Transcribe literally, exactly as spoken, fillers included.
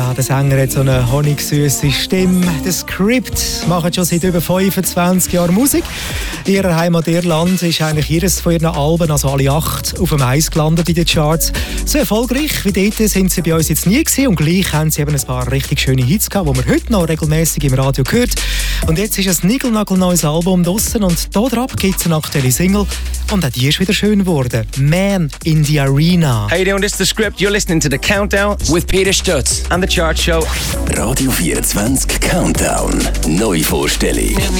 Ja, der Sänger hat so eine honigsüße Stimme. Der Script macht schon seit über fünfundzwanzig Jahren Musik. In ihrer Heimat Irland ist eigentlich jedes von ihren Alben, also alle acht, auf dem Eis gelandet in den Charts. So erfolgreich wie dort sind sie bei uns jetzt nie gewesen. Und gleich haben sie eben ein paar richtig schöne Hits gehabt, die man heute noch regelmäßig im Radio hört. Und jetzt ist ein nigelnagelneues Album draussen und da drauf gibt es eine aktuelle Single. Und auch die ist wieder schön geworden. Man in the Arena. How you doing? This is The Script. You're listening to The Countdown with Peter Stutz and The Chart Show. Radio vierundzwanzig Countdown. Neuvorstellung.